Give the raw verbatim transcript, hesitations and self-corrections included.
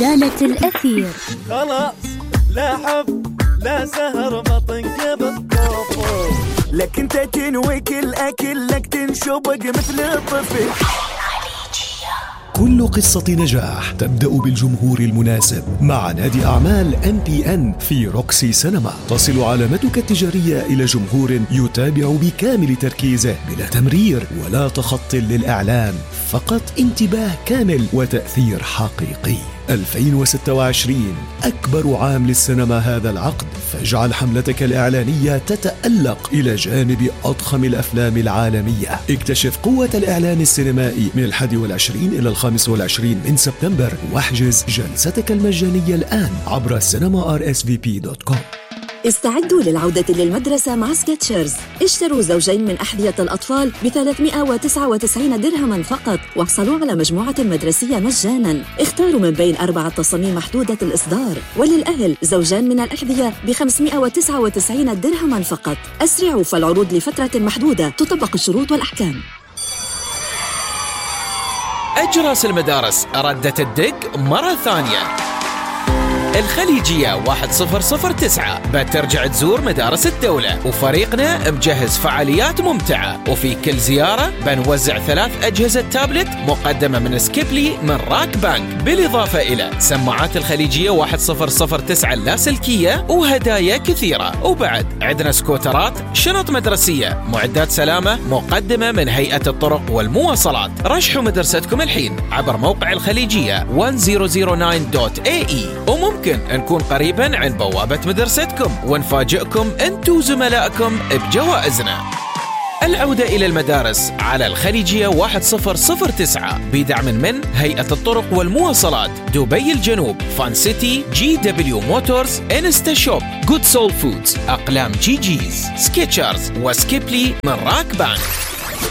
عدالة الأثير. خلاص لا حب لا سهر بطن قبل طفل، لكن تنوي كل أكل لك تنشبق مثل الطفل. كل قصة نجاح تبدأ بالجمهور المناسب. مع نادي أعمال إم بي إن في روكسي سينما تصل علامتك التجارية إلى جمهور يتابع بكامل تركيزه بلا تمرير ولا تخط للإعلان، فقط انتباه كامل وتأثير حقيقي. ألفين وستة وعشرين أكبر عام للسينما هذا العقد، فاجعل حملتك الإعلانية تتألق إلى جانب أضخم الأفلام العالمية. اكتشف قوة الإعلان السينمائي من الحادي والعشرين إلى الخامس والعشرين من سبتمبر، واحجز جلستك المجانية الآن عبر سينما آر إس في بي دوت كوم. استعدوا للعودة للمدرسة مع سكتشرز. اشتروا زوجين من أحذية الأطفال ب ثلاثمائة وتسعة وتسعين درهما فقط، واحصلوا على مجموعة مدرسية مجانا. اختاروا من بين أربعة تصاميم محدودة الإصدار، وللأهل زوجان من الأحذية ب خمسمائة وتسعة وتسعين درهما فقط. أسرعوا فالعروض لفترة محدودة، تطبق الشروط والأحكام. أجراس المدارس ردت الدق مرة ثانية. الخليجية واحد صفر صفر تسعة بترجع تزور مدارس الدولة، وفريقنا مجهز فعاليات ممتعة، وفي كل زيارة بنوزع ثلاث أجهزة تابلت مقدمة من سكيبلي من راك بانك، بالإضافة إلى سماعات الخليجية واحد صفر صفر تسعة اللاسلكية وهدايا كثيرة. وبعد عندنا سكوترات، شنط مدرسية، معدات سلامة مقدمة من هيئة الطرق والمواصلات. رشحوا مدرستكم الحين عبر موقع الخليجية ألف وتسعة دوت إيه إي، وممكن ممكن نكون قريباً عن بوابة مدرستكم ونفاجئكم أنتم وزملائكم بجوائزنا. العودة إلى المدارس على الخليجية واحد صفر صفر تسعة بدعم من هيئة الطرق والمواصلات، دبي الجنوب، فان سيتي، جي دبليو موتورز، انستا شوب، جود سول فودز، أقلام جي جيز، سكيتشرز، وسكيبلي من راك بانك.